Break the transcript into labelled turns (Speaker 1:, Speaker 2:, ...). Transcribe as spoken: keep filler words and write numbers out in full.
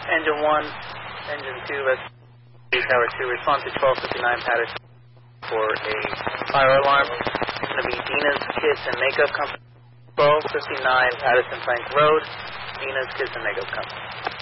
Speaker 1: Engine one, Engine two, let's Tower two, respond to twelve fifty-nine Patterson for a fire alarm. It's going to be Dina's Kids and Makeup Company, twelve fifty-nine Patterson Plank Road, Dina's Kids and Makeup Company.